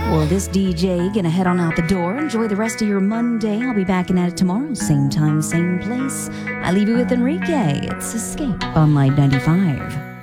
Well, this DJ gonna head on out the door. Enjoy the rest of your Monday. I'll be back in at it tomorrow, same time, same place. I leave you with Enrique. It's Escape on Live 95.